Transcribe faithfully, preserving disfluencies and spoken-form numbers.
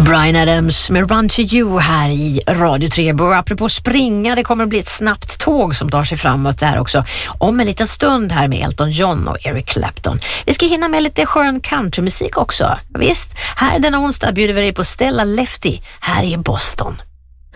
Bryan Adams med Run to You här i Radio Trebo. Och apropå springa, det kommer att bli ett snabbt tåg som tar sig framåt där också. Om en liten stund här med Elton John och Eric Clapton. Vi ska hinna med lite skön countrymusik också. Visst, här denna onsdag bjuder vi dig på Stella Lefty här i Boston.